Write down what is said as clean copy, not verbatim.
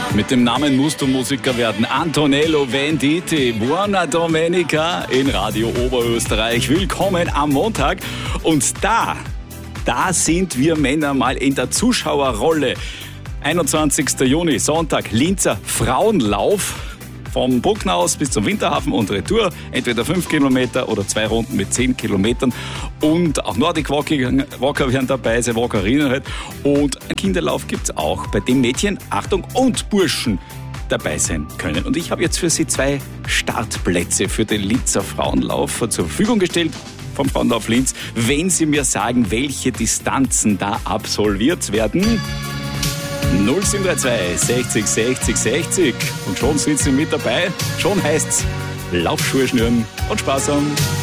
Mit dem Namen musst du Musiker werden. Antonello Venditti, Buona Domenica in Radio Oberösterreich. Willkommen am Montag. Und da sind wir Männer mal in der Zuschauerrolle. 21. Juni, Sonntag, Linzer Frauenlauf. Vom Brucknerhaus bis zum Winterhafen und Retour. Entweder 5 Kilometer oder 2 Runden mit 10 Kilometern. Und auch Nordic Walker werden dabei sein, Walkerinnen halt. Und einen Kinderlauf gibt's auch, bei dem Mädchen, Achtung, und Burschen dabei sein können. Und ich habe jetzt für Sie 2 Startplätze für den Linzer Frauenlauf zur Verfügung gestellt. Vom Frauenlauf Linz, wenn Sie mir sagen, welche Distanzen da absolviert werden. 0732 60 60 60. Und schon sind Sie mit dabei. Schon heißt's Laufschuhe schnüren und Spaß haben.